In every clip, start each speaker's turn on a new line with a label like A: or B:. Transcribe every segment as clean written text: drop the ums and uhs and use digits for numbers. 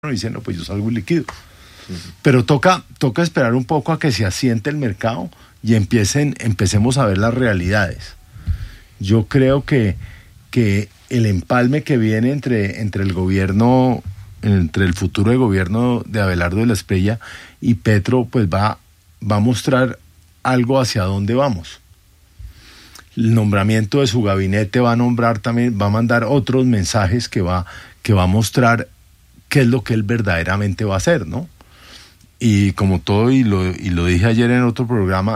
A: dicen, no, pues yo salgo líquido. Pero toca esperar un poco a que se asiente el mercado y empecemos a ver las realidades. Yo creo que el empalme que viene entre el gobierno, entre el futuro de gobierno de Abelardo de la Espriella y Petro, pues va a mostrar algo hacia dónde vamos. El nombramiento de su gabinete va a mandar otros mensajes que va a mostrar qué es lo que él verdaderamente va a hacer, ¿no? Y como todo, y lo dije ayer en otro programa,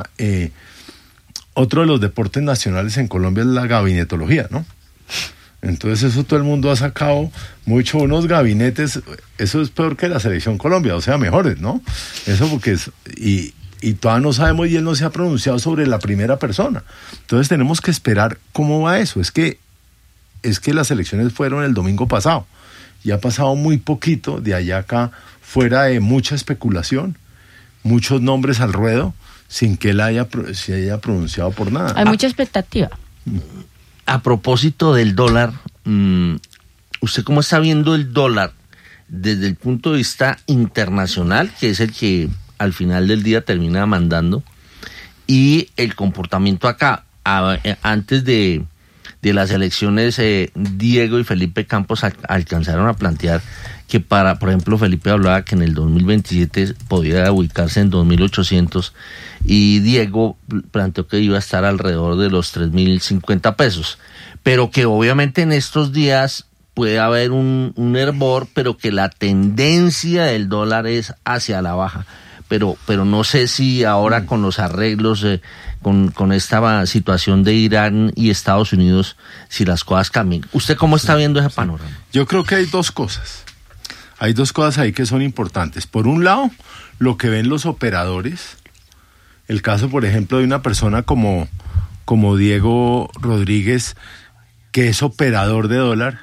A: otro de los deportes nacionales en Colombia es la gabinetología, ¿no? Entonces eso todo el mundo ha sacado unos gabinetes, eso es peor que la Selección Colombia, o sea, mejores, ¿no? Eso porque es, y todavía no sabemos, y él no se ha pronunciado sobre la primera persona. Entonces tenemos que esperar cómo va eso. Es que las elecciones fueron el domingo pasado, y ha pasado muy poquito de allá acá, fuera de mucha especulación, muchos nombres al ruedo, sin que él se haya pronunciado por nada.
B: Hay mucha expectativa.
C: A propósito del dólar, ¿usted cómo está viendo el dólar desde el punto de vista internacional, que es el que al final del día termina mandando, y el comportamiento acá? Antes de las elecciones, Diego y Felipe Campos alcanzaron a plantear que por ejemplo, Felipe hablaba que en el 2027 podía ubicarse en 2.800 y Diego planteó que iba a estar alrededor de los 3.050 pesos, pero que obviamente en estos días puede haber un hervor, pero que la tendencia del dólar es hacia la baja. Pero no sé si ahora con los arreglos, con esta situación de Irán y Estados Unidos, si las cosas cambian. ¿Usted cómo está viendo ese panorama?
A: Yo creo que hay dos cosas. Hay dos cosas ahí que son importantes. Por un lado, lo que ven los operadores. El caso, por ejemplo, de una persona como Diego Rodríguez, que es operador de dólar.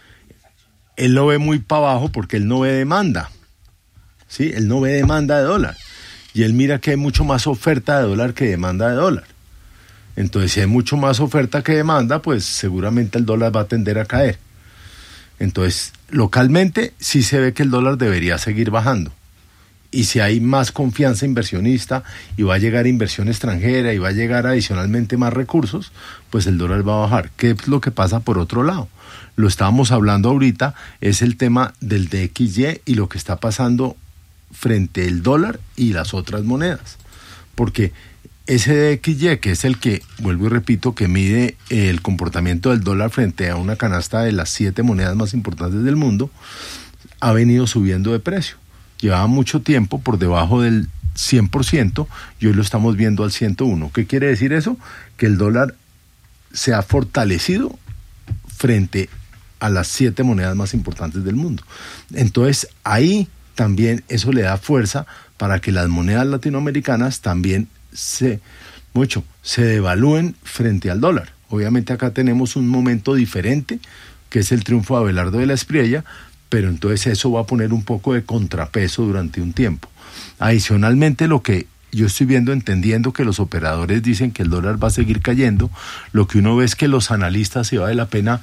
A: Él lo ve muy para abajo porque él no ve demanda. ¿Sí? Él no ve demanda de dólar. Y él mira que hay mucho más oferta de dólar que demanda de dólar. Entonces, si hay mucho más oferta que demanda, pues seguramente el dólar va a tender a caer. Entonces, localmente sí se ve que el dólar debería seguir bajando. Y si hay más confianza inversionista y va a llegar inversión extranjera y va a llegar adicionalmente más recursos, pues el dólar va a bajar. ¿Qué es lo que pasa por otro lado? Lo estábamos hablando ahorita, es el tema del DXY y lo que está pasando frente al dólar y las otras monedas. Porque ese DXY, que es el que, vuelvo y repito, que mide el comportamiento del dólar frente a una canasta de las 7 monedas más importantes del mundo, ha venido subiendo de precio. Llevaba mucho tiempo por debajo del 100% y hoy lo estamos viendo al 101%. ¿Qué quiere decir eso? Que el dólar se ha fortalecido frente a las 7 monedas más importantes del mundo. Entonces, ahí también eso le da fuerza para que las monedas latinoamericanas también se devalúen frente al dólar. Obviamente acá tenemos un momento diferente, que es el triunfo de Abelardo de la Espriella, pero entonces eso va a poner un poco de contrapeso durante un tiempo. Adicionalmente, lo que yo estoy entendiendo que los operadores dicen que el dólar va a seguir cayendo, lo que uno ve es que los analistas, y vale la pena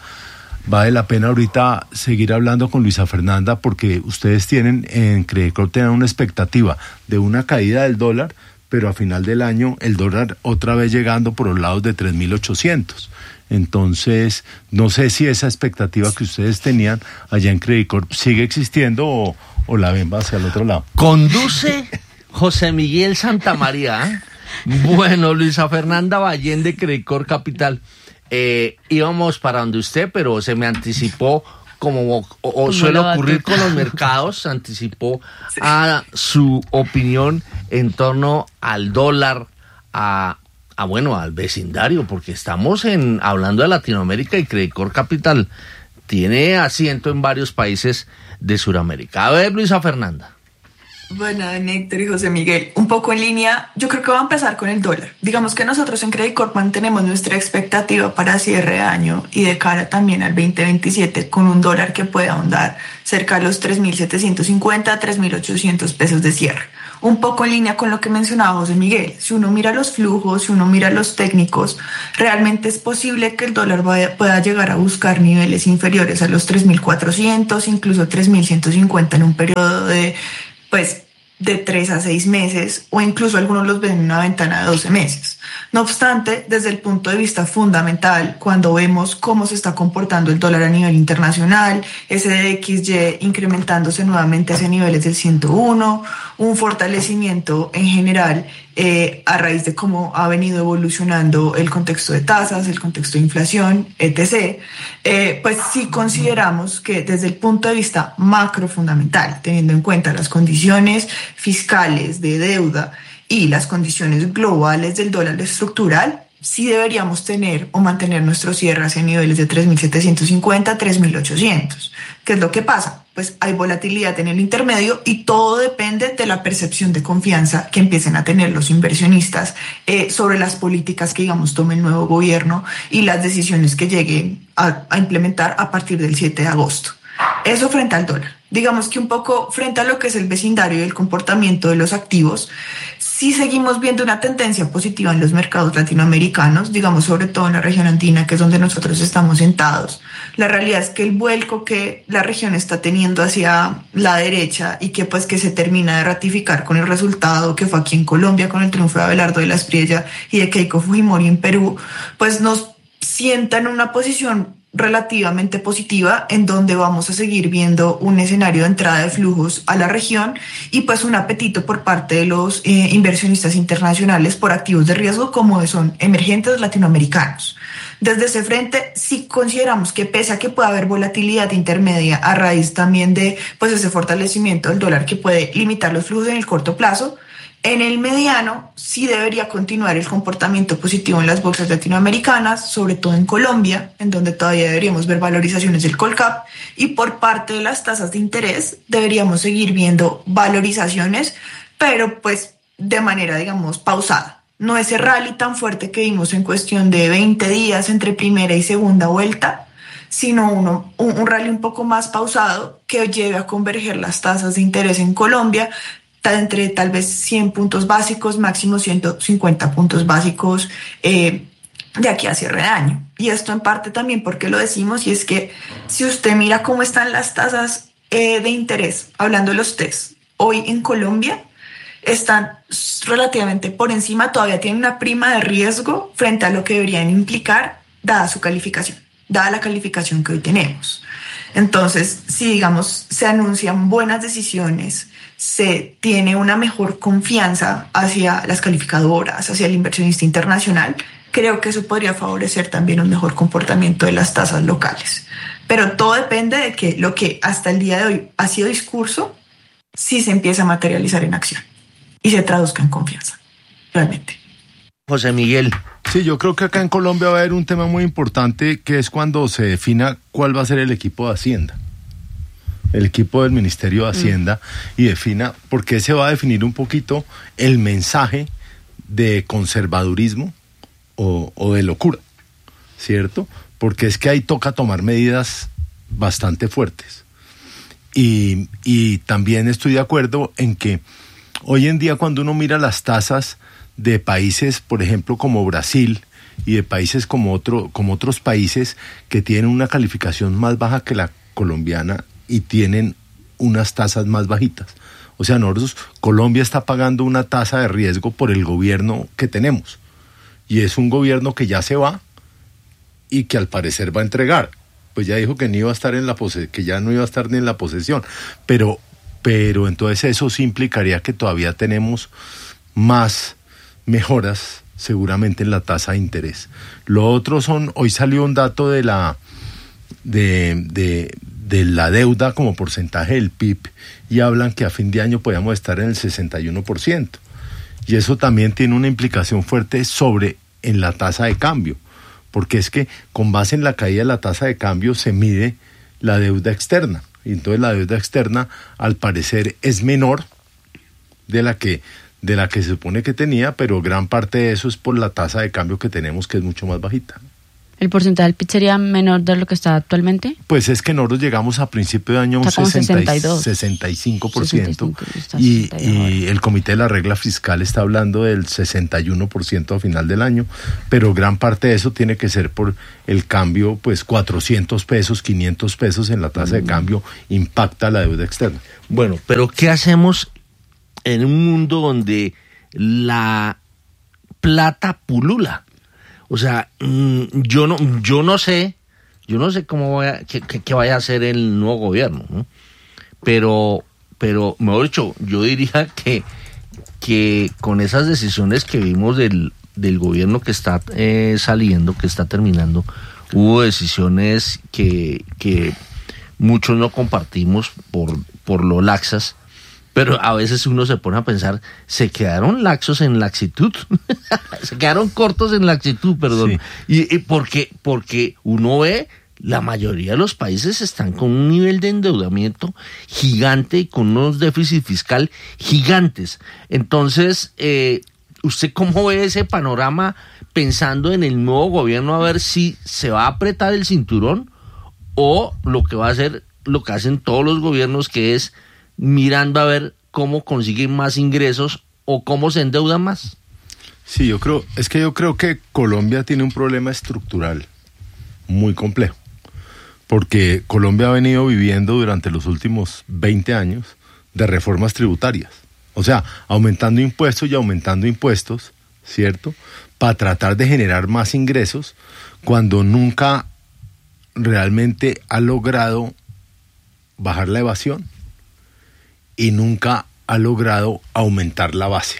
A: ahorita seguir hablando con Luisa Fernanda, porque ustedes tienen en Credicorp una expectativa de una caída del dólar, pero a final del año el dólar otra vez llegando por los lados de 3.800. Entonces, no sé si esa expectativa que ustedes tenían allá en Credicorp sigue existiendo o la ven hacia el otro lado.
C: Conduce José Miguel Santamaría. Bueno, Luisa Fernanda Ballén de Credicorp Capital. Íbamos para donde usted, pero se me anticipó, como suele ocurrir con los mercados, se anticipó a su opinión en torno al dólar, al vecindario, porque estamos hablando de Latinoamérica y Credicorp Capital tiene asiento en varios países de Sudamérica. A ver, Luisa Fernanda.
D: Bueno, Héctor y José Miguel, un poco en línea, yo creo que va a empezar con el dólar. Digamos que nosotros en Credicorp mantenemos nuestra expectativa para cierre de año y de cara también al 2027 con un dólar que pueda ahondar cerca de los 3.750 a 3.800 pesos de cierre. Un poco en línea con lo que mencionaba José Miguel, si uno mira los flujos, si uno mira los técnicos, realmente es posible que el dólar pueda llegar a buscar niveles inferiores a los 3.400, incluso 3.150 en un periodo de, pues, de 3 a 6 meses, o incluso algunos los ven en una ventana de 12 meses. No obstante, desde el punto de vista fundamental, cuando vemos cómo se está comportando el dólar a nivel internacional, SDXY incrementándose nuevamente hacia niveles del 101, un fortalecimiento en general a raíz de cómo ha venido evolucionando el contexto de tasas, el contexto de inflación, etc., pues sí consideramos que desde el punto de vista macro fundamental, teniendo en cuenta las condiciones fiscales de deuda y las condiciones globales del dólar estructural, sí deberíamos tener o mantener nuestro cierre hacia niveles de 3.750, 3.800. ¿Qué es lo que pasa? Pues hay volatilidad en el intermedio y todo depende de la percepción de confianza que empiecen a tener los inversionistas sobre las políticas que, digamos, tome el nuevo gobierno y las decisiones que lleguen a implementar a partir del 7 de agosto. Eso frente al dólar. Digamos que un poco frente a lo que es el vecindario y el comportamiento de los activos, sí seguimos viendo una tendencia positiva en los mercados latinoamericanos, digamos sobre todo en la región andina, que es donde nosotros estamos sentados. La realidad es que el vuelco que la región está teniendo hacia la derecha y que pues que se termina de ratificar con el resultado que fue aquí en Colombia con el triunfo de Abelardo de la Espriella y de Keiko Fujimori en Perú, pues nos sienta en una posición relativamente positiva en donde vamos a seguir viendo un escenario de entrada de flujos a la región y pues un apetito por parte de los inversionistas internacionales por activos de riesgo como son emergentes latinoamericanos. Desde ese frente sí consideramos que pese a que pueda haber volatilidad intermedia a raíz también de pues ese fortalecimiento del dólar que puede limitar los flujos en el corto plazo, en el mediano sí debería continuar el comportamiento positivo en las bolsas latinoamericanas, sobre todo en Colombia, en donde todavía deberíamos ver valorizaciones del Colcap, y por parte de las tasas de interés deberíamos seguir viendo valorizaciones, pero pues de manera, digamos, pausada. No ese rally tan fuerte que vimos en cuestión de 20 días entre primera y segunda vuelta, sino un rally un poco más pausado que lleve a converger las tasas de interés en Colombia entre tal vez 100 puntos básicos, máximo 150 puntos básicos de aquí a cierre de año. Y esto en parte también porque lo decimos, y es que si usted mira cómo están las tasas de interés, hablando de los TES, hoy en Colombia están relativamente por encima, todavía tienen una prima de riesgo frente a lo que deberían implicar dada su calificación, dada la calificación que hoy tenemos. Entonces, si digamos se anuncian buenas decisiones, se tiene una mejor confianza hacia las calificadoras, hacia el inversionista internacional, creo que eso podría favorecer también un mejor comportamiento de las tasas locales. Pero todo depende de que lo que hasta el día de hoy ha sido discurso, sí se empieza a materializar en acción y se traduzca en confianza, realmente.
C: José Miguel.
A: Sí, yo creo que acá en Colombia va a haber un tema muy importante que es cuando se defina cuál va a ser el equipo de Hacienda. El equipo del Ministerio de Hacienda y defina, porque se va a definir un poquito el mensaje de conservadurismo o de locura, ¿cierto? Porque es que ahí toca tomar medidas bastante fuertes. Y también estoy de acuerdo en que hoy en día cuando uno mira las tasas de países, por ejemplo, como Brasil y de países como otros países que tienen una calificación más baja que la colombiana y tienen unas tasas más bajitas. O sea, nosotros, Colombia está pagando una tasa de riesgo por el gobierno que tenemos. Y es un gobierno que ya se va y que al parecer va a entregar. Pues ya dijo que no iba a estar que ya no iba a estar ni en la posesión. Pero entonces eso sí implicaría que todavía tenemos más mejoras seguramente en la tasa de interés. Lo otro hoy salió un dato de la deuda como porcentaje del PIB y hablan que a fin de año podríamos estar en el 61%. Y eso también tiene una implicación fuerte en la tasa de cambio, porque es que con base en la caída de la tasa de cambio se mide la deuda externa. Y entonces la deuda externa al parecer es menor de la que se supone que tenía, pero gran parte de eso es por la tasa de cambio que tenemos, que es mucho más bajita.
B: ¿El porcentaje del PIB sería menor de lo que está actualmente?
A: Pues es que nosotros llegamos a principio de año a un 65%, y el Comité de la Regla Fiscal está hablando del 61% a final del año, pero gran parte de eso tiene que ser por el cambio, pues 400 pesos, 500 pesos en la tasa de cambio impacta la deuda externa.
C: Bueno, pero ¿qué hacemos en un mundo donde la plata pulula? O sea, yo no sé cómo qué vaya a hacer el nuevo gobierno, ¿no? Pero mejor dicho, yo diría que con esas decisiones que vimos del gobierno que está saliendo, que está terminando, hubo decisiones que muchos no compartimos por lo laxas. Pero a veces uno se pone a pensar, se quedaron laxos en laxitud, se quedaron cortos en laxitud, perdón. Sí. Y porque uno ve, la mayoría de los países están con un nivel de endeudamiento gigante y con unos déficit fiscal gigantes. Entonces, ¿usted cómo ve ese panorama pensando en el nuevo gobierno a ver si se va a apretar el cinturón o lo que va a hacer, lo que hacen todos los gobiernos, que es mirando a ver cómo consiguen más ingresos o cómo se endeudan más?
A: Sí, yo creo que Colombia tiene un problema estructural muy complejo, porque Colombia ha venido viviendo durante los últimos 20 años de reformas tributarias, o sea, aumentando impuestos, ¿cierto?, para tratar de generar más ingresos, cuando nunca realmente ha logrado bajar la evasión y nunca ha logrado aumentar la base.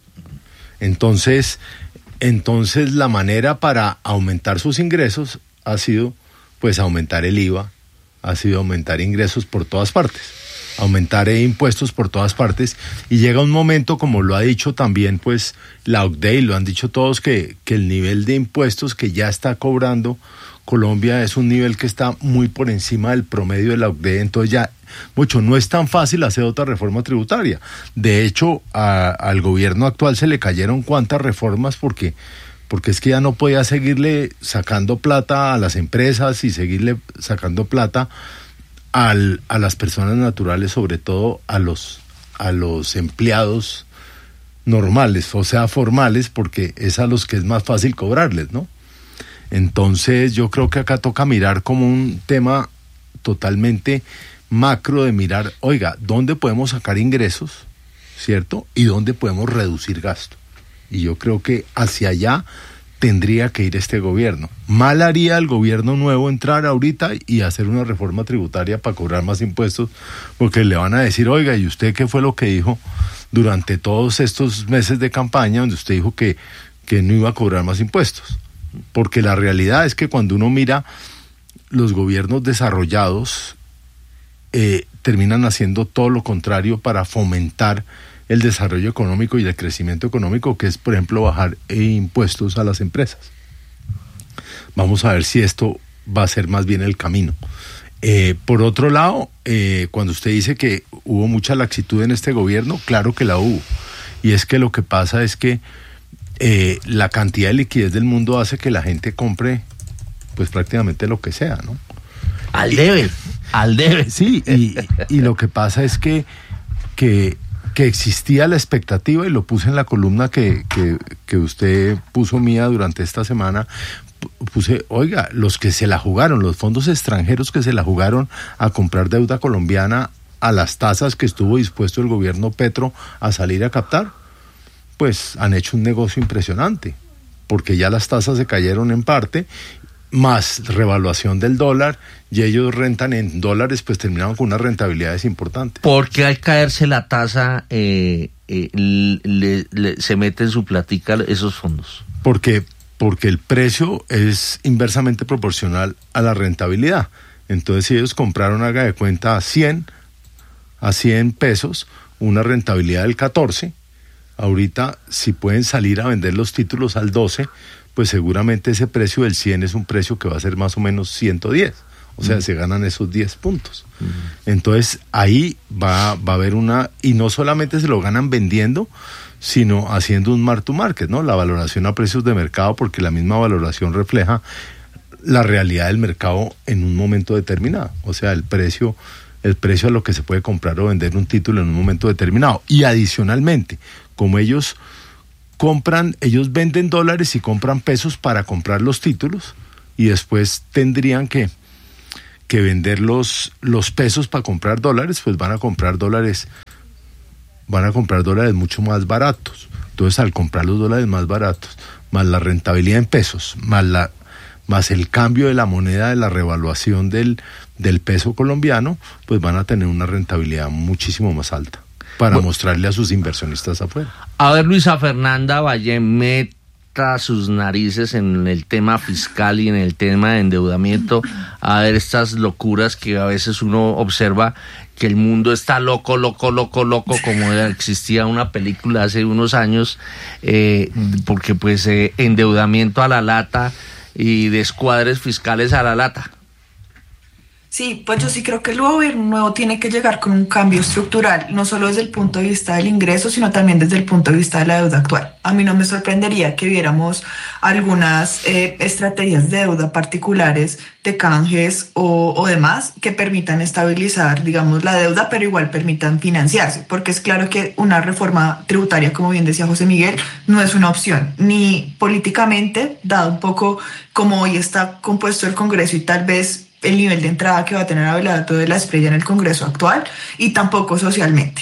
A: Entonces la manera para aumentar sus ingresos ha sido pues aumentar el IVA, ha sido aumentar ingresos por todas partes, aumentar impuestos por todas partes, y llega un momento, como lo ha dicho también pues la OCDE y lo han dicho todos, que el nivel de impuestos que ya está cobrando Colombia es un nivel que está muy por encima del promedio de la OCDE. Entonces ya no es tan fácil hacer otra reforma tributaria. De hecho, al gobierno actual se le cayeron cuantas reformas porque es que ya no podía seguirle sacando plata a las empresas y seguirle sacando plata a las personas naturales, sobre todo a los empleados normales, o sea, formales, porque es a los que es más fácil cobrarles, ¿no? Entonces yo creo que acá toca mirar como un tema totalmente macro, de mirar, oiga, ¿dónde podemos sacar ingresos, cierto? Y ¿dónde podemos reducir gasto? Y yo creo que hacia allá tendría que ir este gobierno. Mal haría el gobierno nuevo entrar ahorita y hacer una reforma tributaria para cobrar más impuestos, porque le van a decir, oiga, ¿y usted qué fue lo que dijo durante todos estos meses de campaña donde usted dijo que no iba a cobrar más impuestos? Porque la realidad es que cuando uno mira los gobiernos desarrollados, terminan haciendo todo lo contrario para fomentar el desarrollo económico y el crecimiento económico, que es, por ejemplo, bajar impuestos a las empresas. Vamos a ver si esto va a ser más bien el camino. Por otro lado, cuando usted dice que hubo mucha laxitud en este gobierno, claro que la hubo. Y es que lo que pasa es que la cantidad de liquidez del mundo hace que la gente compre pues prácticamente lo que sea, ¿no?
C: Al debe.
A: Sí, y lo que pasa es que existía la expectativa, y lo puse en la columna que usted puso mía durante esta semana. Puse, oiga, los que se la jugaron, los fondos extranjeros que se la jugaron a comprar deuda colombiana a las tasas que estuvo dispuesto el gobierno Petro a salir a captar, pues han hecho un negocio impresionante, porque ya las tasas se cayeron en parte, más revaluación del dólar, y ellos rentan en dólares, pues terminaron con unas rentabilidades importantes.
C: Porque al caerse la tasa, se mete en su platica esos fondos.
A: Porque el precio es inversamente proporcional a la rentabilidad. Entonces, si ellos compraron, haga de cuenta, a 100 pesos, una rentabilidad del 14, ahorita, si pueden salir a vender los títulos al 12, pues seguramente ese precio del 100 es un precio que va a ser más o menos 110. O sea, se ganan esos 10 puntos. Entonces, ahí va a haber y no solamente se lo ganan vendiendo, sino haciendo un mark to market, ¿no? La valoración a precios de mercado, porque la misma valoración refleja la realidad del mercado en un momento determinado. O sea, el precio a lo que se puede comprar o vender un título en un momento determinado. Y adicionalmente, como ellos venden dólares y compran pesos para comprar los títulos, y después tendrían que vender los pesos para comprar dólares, pues van a comprar dólares mucho más baratos. Entonces, al comprar los dólares más baratos, más la rentabilidad en pesos, más el cambio de la moneda, de la revaluación del peso colombiano, pues van a tener una rentabilidad muchísimo más alta para mostrarle a sus inversionistas afuera.
C: A ver, Luisa Fernanda Valle, meta sus narices en el tema fiscal y en el tema de endeudamiento, a ver estas locuras que a veces uno observa, que el mundo está loco, como existía una película hace unos años, porque pues endeudamiento a la lata y descuadres fiscales a la lata.
D: Sí, pues yo sí creo que el gobierno nuevo tiene que llegar con un cambio estructural, no solo desde el punto de vista del ingreso, sino también desde el punto de vista de la deuda actual. A mí no me sorprendería que viéramos algunas estrategias de deuda particulares, de canjes o demás, que permitan estabilizar, digamos, la deuda, pero igual permitan financiarse, porque es claro que una reforma tributaria, como bien decía José Miguel, no es una opción, ni políticamente, dado un poco como hoy está compuesto el Congreso y tal vez el nivel de entrada que va a tener Abelardo de la Espriella en el Congreso actual, y tampoco socialmente.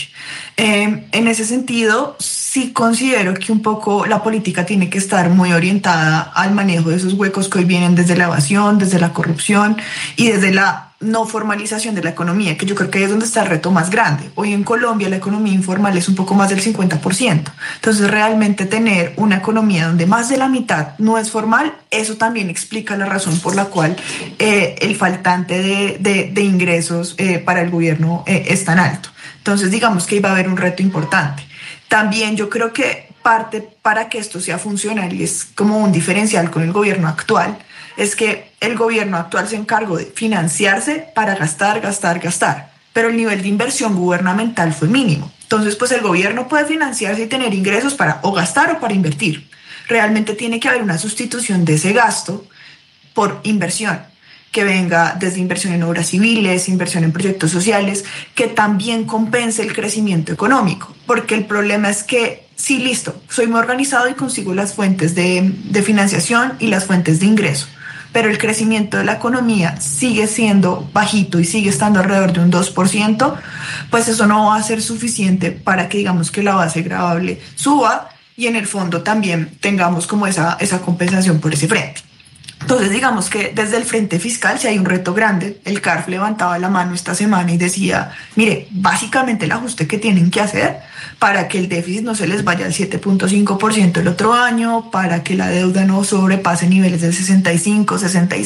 D: En ese sentido, sí considero que un poco la política tiene que estar muy orientada al manejo de esos huecos que hoy vienen desde la evasión, desde la corrupción y desde la no formalización de la economía, que yo creo que es donde está el reto más grande. Hoy en Colombia la economía informal es un poco más del 50%. Entonces, realmente tener una economía donde más de la mitad no es formal, eso también explica la razón por la cual el faltante de ingresos para el gobierno es tan alto. Entonces, digamos que iba a haber un reto importante. También yo creo que parte para que esto sea funcional, y es como un diferencial con el gobierno actual, es que el gobierno actual se encargó de financiarse para gastar, pero el nivel de inversión gubernamental fue mínimo. Entonces, pues el gobierno puede financiarse y tener ingresos para o gastar o para invertir. Realmente tiene que haber una sustitución de ese gasto por inversión, que venga desde inversión en obras civiles, inversión en proyectos sociales, que también compense el crecimiento económico. Porque el problema es que, sí, listo, soy muy organizado y consigo las fuentes de financiación y las fuentes de ingreso, pero el crecimiento de la economía sigue siendo bajito y sigue estando alrededor de un 2%, pues eso no va a ser suficiente para que digamos que la base gravable suba y en el fondo también tengamos como esa compensación por ese frente. Entonces, digamos que desde el frente fiscal sí hay un reto grande. El CARF levantaba la mano esta semana y decía, mire, básicamente el ajuste que tienen que hacer para que el déficit no se les vaya al 7.5% el otro año, para que la deuda no sobrepase niveles del 65,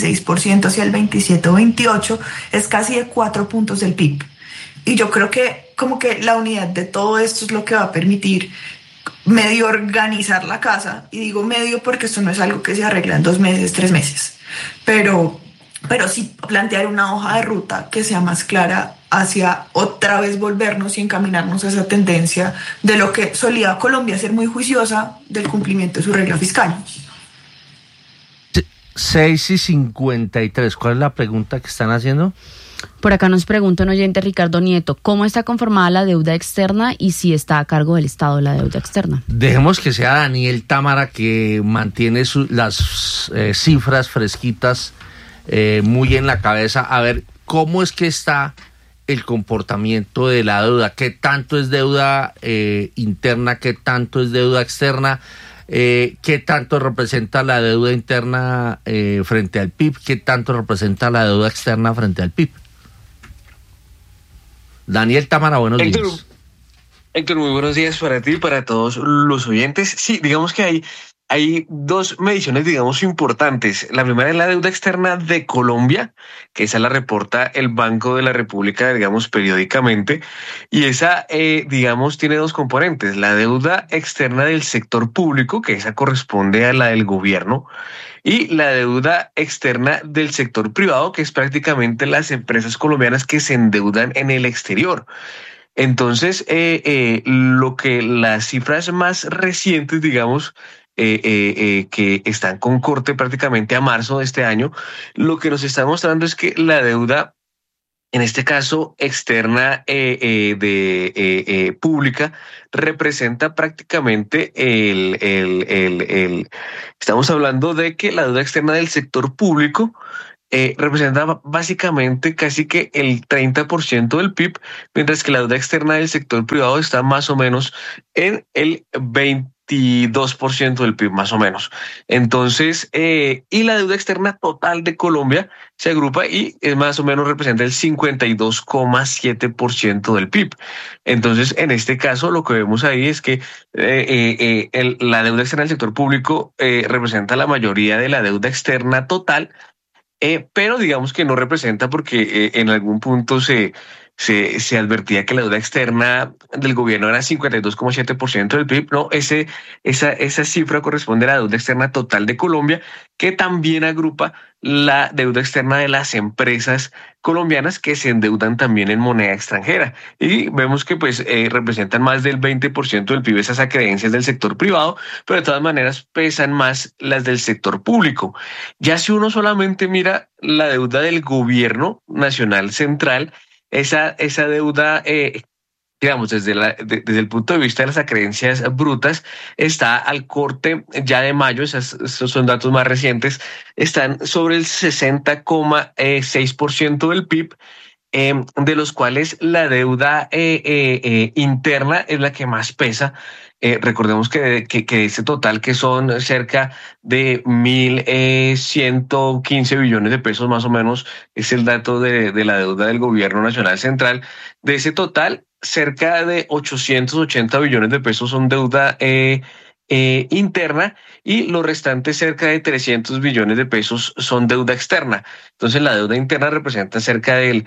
D: 66% hacia el 27 o 28, es casi de 4 puntos del PIB. Y yo creo que como que la unidad de todo esto es lo que va a permitir medio organizar la casa, y digo medio porque esto no es algo que se arregla en 2 meses, 3 meses, pero sí plantear una hoja de ruta que sea más clara hacia otra vez volvernos y encaminarnos a esa tendencia de lo que solía Colombia ser muy juiciosa del cumplimiento de su regla fiscal.
C: 6:53, ¿cuál es la pregunta que están haciendo?
B: Por acá nos pregunta un oyente, Ricardo Nieto, ¿cómo está conformada la deuda externa y si está a cargo del Estado la deuda externa?
C: Dejemos que sea Daniel Támara, que mantiene las cifras fresquitas muy en la cabeza. A ver, ¿cómo es que está el comportamiento de la deuda? ¿Qué tanto es deuda interna? ¿Qué tanto es deuda externa? ¿Qué tanto representa la deuda interna frente al PIB? ¿Qué tanto representa la deuda externa frente al PIB? Daniel Támara, buenos días.
E: Héctor, muy buenos días para ti y para todos los oyentes. Sí, digamos que hay dos mediciones, digamos, importantes. La primera es la deuda externa de Colombia, que esa la reporta el Banco de la República, digamos, periódicamente. Y esa, digamos, tiene dos componentes. La deuda externa del sector público, que esa corresponde a la del gobierno, y la deuda externa del sector privado, que es prácticamente las empresas colombianas que se endeudan en el exterior. Entonces, lo que las cifras más recientes, digamos, que están con corte prácticamente a marzo de este año, lo que nos está mostrando es que la deuda, en este caso externa pública, representa prácticamente estamos hablando de que la deuda externa del sector público representa básicamente casi que el 30% del PIB, mientras que la deuda externa del sector privado está más o menos en el 22% del PIB más o menos. Entonces, y la deuda externa total de Colombia se agrupa y es más o menos representa el 52,7% del PIB. Entonces, en este caso, lo que vemos ahí es que la deuda externa del sector público representa la mayoría de la deuda externa total, pero digamos que no representa porque en algún punto se advertía que la deuda externa del gobierno era 52,7% del PIB. No, esa cifra corresponde a la deuda externa total de Colombia, que también agrupa la deuda externa de las empresas colombianas que se endeudan también en moneda extranjera. Y vemos que pues representan más del 20% del PIB esas acreencias del sector privado, pero de todas maneras pesan más las del sector público. Ya si uno solamente mira la deuda del gobierno nacional central, esa deuda, digamos, desde el punto de vista de las acreencias brutas, está al corte ya de mayo, esos son datos más recientes, están sobre el 60,6% del PIB, de los cuales la deuda interna es la que más pesa. Recordemos que ese total, que son cerca de 1.115 billones de pesos más o menos, es el dato de la deuda del gobierno nacional central. De ese total, cerca de 880 billones de pesos son deuda interna, y los restantes cerca de 300 billones de pesos son deuda externa. Entonces la deuda interna representa cerca del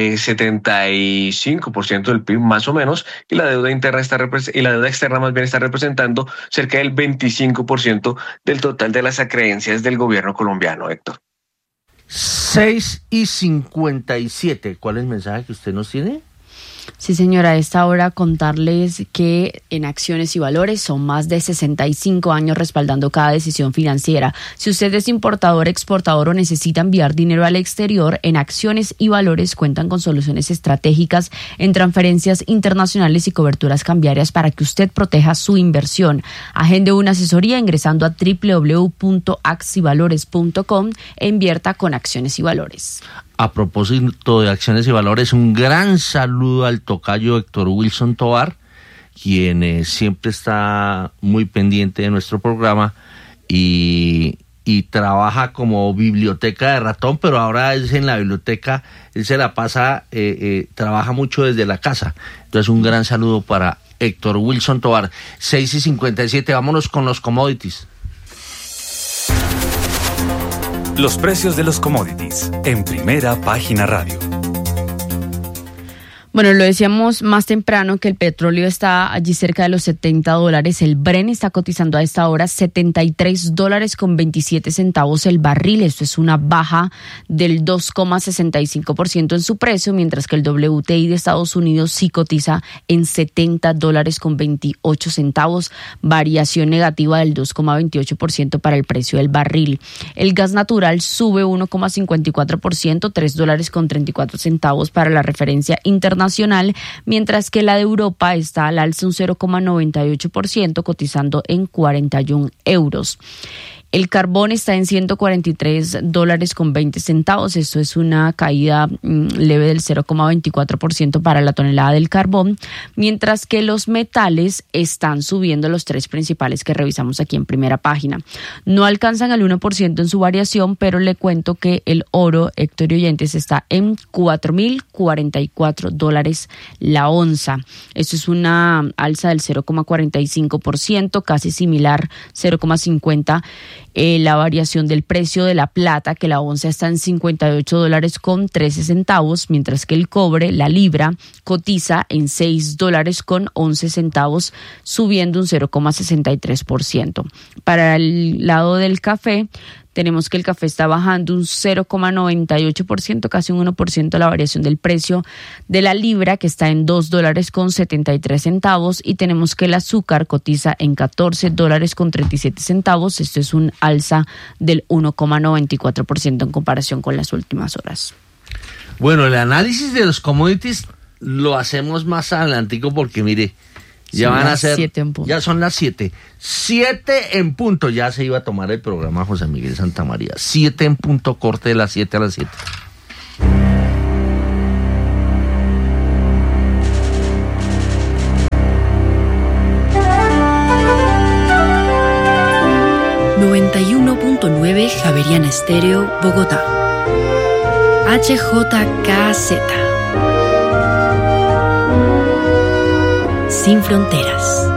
E: 75% del PIB más o menos, y la deuda interna y la deuda externa más bien está representando cerca del 25% del total de las acreencias del gobierno colombiano, Héctor.
C: 6:57. ¿Cuál es el mensaje que usted nos tiene?
B: Sí, señora, a esta hora contarles que en Acciones y Valores son más de 65 años respaldando cada decisión financiera. Si usted es importador, exportador o necesita enviar dinero al exterior, en Acciones y Valores cuentan con soluciones estratégicas en transferencias internacionales y coberturas cambiarias para que usted proteja su inversión. Agende una asesoría ingresando a www.axivalores.com e invierta con Acciones y Valores.
C: A propósito de Acciones y Valores, un gran saludo al tocayo Héctor Wilson Tovar, quien siempre está muy pendiente de nuestro programa y trabaja como biblioteca de ratón, pero ahora es en la biblioteca, él se la pasa, trabaja mucho desde la casa. Entonces, un gran saludo para Héctor Wilson Tovar. 6:57, vámonos con los commodities.
F: Los precios de los commodities en Primera Página Radio.
B: Bueno, lo decíamos más temprano que el petróleo está allí cerca de los $70. El Brent está cotizando a esta hora $73.27 el barril. Esto es una baja del 2,65% en su precio, mientras que el WTI de Estados Unidos sí cotiza en $70.28, variación negativa del 2,28% para el precio del barril. El gas natural sube 1,54%, $3.34 para la referencia internacional, mientras que la de Europa está al alza un 0,98%, cotizando en 41 euros. El carbón está en $143.20. Esto es una caída leve del 0,24% para la tonelada del carbón, mientras que los metales están subiendo, los tres principales que revisamos aquí en Primera Página. No alcanzan el 1% en su variación, pero le cuento que el oro, Héctor y oyentes, está en $4.044 la onza. Esto es una alza del 0,45%, casi similar, 0,50%. La variación del precio de la plata, que la onza está en $58.13, mientras que el cobre, la libra, cotiza en $6.11, subiendo un 0,63%. Para el lado del café, tenemos que el café está bajando un 0,98%, casi un 1% la variación del precio de la libra, que está en $2.73, y tenemos que el azúcar cotiza en $14.37. Esto es un alza del 1,94% en comparación con las últimas horas.
C: Bueno, el análisis de los commodities lo hacemos más adelantico porque mire, ya van a ser, ya son las 7 en punto, ya se iba a tomar el programa José Miguel Santamaría, 7 en punto, corte de las 7 a las 7.
G: Javeriana Estéreo, Bogotá. HJKZ. Sin fronteras.